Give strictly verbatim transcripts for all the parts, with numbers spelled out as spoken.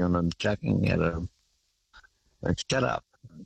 on and chucking at them. Like, shut up.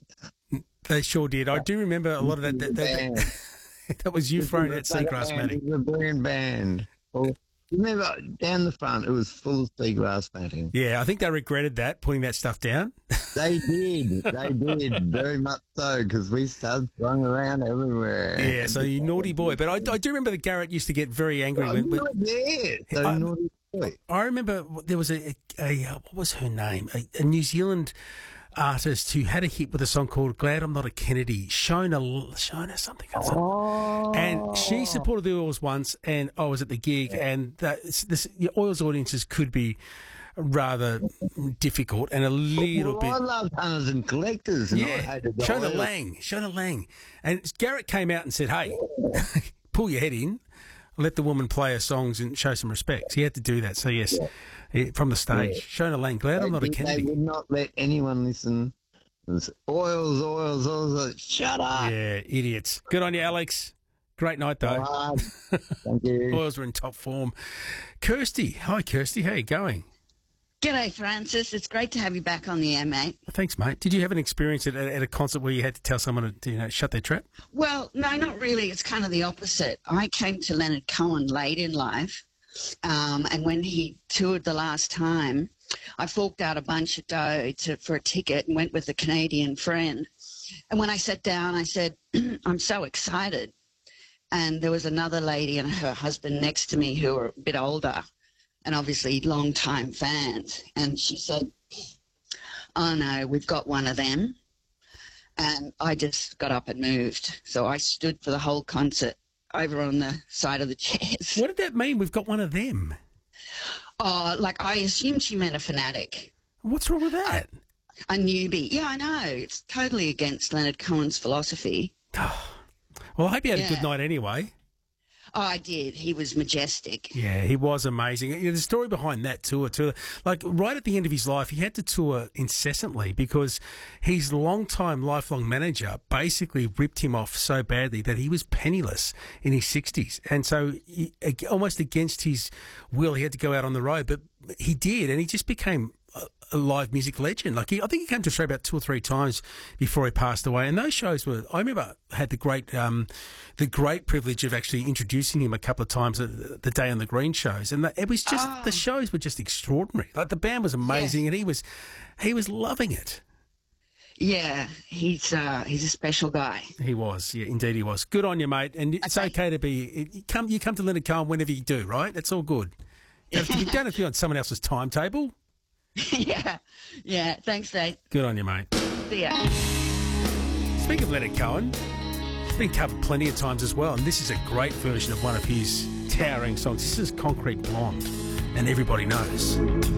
They sure did. I do remember a lot of that. That, that, that, that was you throwing that seagrass matting. It was a brilliant band. Well, remember, down the front, it was full of seagrass matting. Yeah, I think they regretted that, putting that stuff down. They did. They did, very much so, because we started throwing around everywhere. Yeah, so you naughty boy. But I, I do remember that Garrett used to get very angry. Oh, when, when yeah, so I, naughty boy. I remember there was a, a, a what was her name? A, a New Zealand artist who had a hit with a song called "Glad I'm Not a Kennedy." Shona, Shona something. Oh. And she supported the Oils once, and I was at the gig, and that, this, the Oils audiences could be rather difficult and a little well, bit. I love hunters and collectors. And Yeah, I hated the Shona Oils. Lang, Shona Lang, and Garrett came out and said, "Hey, pull your head in." Let the woman play her songs and show some respect. He had to do that. So, yes, Yeah. he- from the stage. Yeah. Shona Lang, glad They, I'm not a they Kennedy. would not let anyone listen. It was oils, oils, oils. Shut up. Yeah, idiots. Good on you, Alex. Great night, though. Ah, thank you. Oils were in top form. Kirsty. Hi, Kirsty. How you going? G'day, Francis. It's great to have you back on the air, mate. Thanks, mate. Did you have an experience at, at a concert where you had to tell someone to, you know, shut their trap? Well, no, not really. It's kind of the opposite. I came to Leonard Cohen late in life, um, and when he toured the last time, I forked out a bunch of dough to, for a ticket and went with a Canadian friend. And when I sat down, I said, I'm so excited. And there was another lady and her husband next to me who were a bit older and obviously long-time fans. And she said, oh, no, we've got one of them. And I just got up and moved. So I stood for the whole concert over on the side of the chairs. What did that mean? We've got one of them. Oh, like I assumed she meant a fanatic. What's wrong with that? A newbie. Yeah, I know. It's totally against Leonard Cohen's philosophy. Well, I hope you had a Yeah. good night anyway. Oh, I did. He was majestic. Yeah, he was amazing. You know, the story behind that tour, too, like right at the end of his life, he had to tour incessantly because his long-time, lifelong manager basically ripped him off so badly that he was penniless in his sixties. And so he, almost against his will, he had to go out on the road. But he did, and he just became a, a live music legend. Like he, I think he came to Australia about two or three times before he passed away. And those shows were, I remember, had the great, um, the great privilege of actually introducing him a couple of times at the Day on the Green shows. And the, it was just, Oh. the shows were just extraordinary. Like the band was amazing, and he was, he was loving it. Yeah, he's uh, he's a special guy. He was, yeah, indeed he was. Good on you, mate. And it's Okay. okay to be, you come, you come to Leonard Cohen whenever you do, right? It's all good. You don't have to, you don't have to be on someone else's timetable. yeah, yeah. Thanks, Dave. Good on you, mate. See ya. Speaking of Leonard Cohen, it's been covered plenty of times as well, and this is a great version of one of his towering songs. This is Concrete Blonde, and everybody knows.